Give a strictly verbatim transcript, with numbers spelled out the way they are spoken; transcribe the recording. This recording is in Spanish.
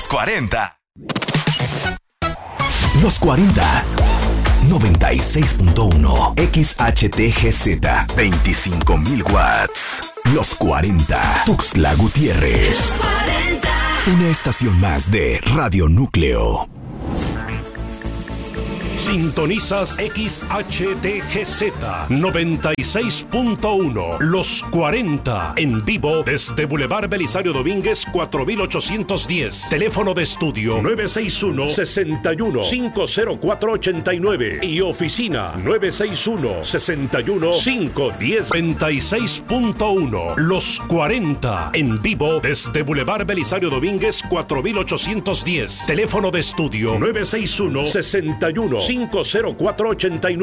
Los cuarenta. Los cuarenta. noventa y seis punto uno. X H T G Z. veinticinco mil watts. Los cuarenta. Tuxtla Gutiérrez. Los cuarenta. Una estación más de Radio Núcleo. Sintonizas X H T G Z noventa y seis punto uno. Los cuarenta. En vivo desde Boulevard Belisario Domínguez cuatro mil ochocientos diez. Teléfono de estudio nueve seis uno, seis uno, cinco cero cuatro, ocho nueve. Y oficina nueve seis uno, seis uno, cinco uno cero. noventa y seis punto uno. Los cuarenta. En vivo desde Boulevard Belisario Domínguez cuatro mil ochocientos diez. Teléfono de estudio nueve seis uno, seis uno, cinco cero cuatro, ocho nueve.